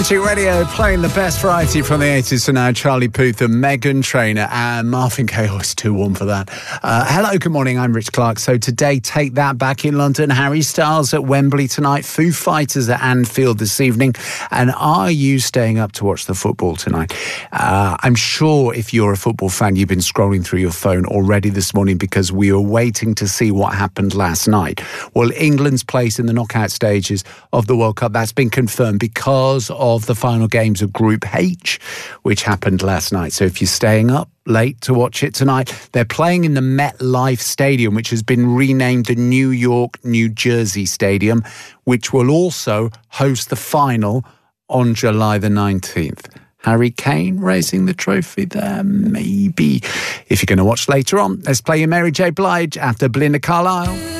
Magic Radio playing the best variety from the 80s to now. Charlie Puth and Meghan Trainor and Marvin Gaye. Oh, it's 2-1 for that. Hello, good morning. I'm Rich Clark. So today, Take That back in London. Harry Styles at Wembley tonight. Foo Fighters at Anfield this evening. And are you staying up to watch the football tonight? I'm sure if you're a football fan, you've been scrolling through your phone already this morning because we were waiting to see what happened last night. Well, England's place in the knockout stages of the World Cup, that's been confirmed because of the final games of Group H, which happened last night. So if you're staying up late to watch it tonight, they're playing in the MetLife Stadium, which has been renamed the New York, New Jersey Stadium, which will also host the final on July the 19th. Harry Kane raising the trophy there, maybe. If you're going to watch later on, let's play you Mary J. Blige after Belinda Carlisle.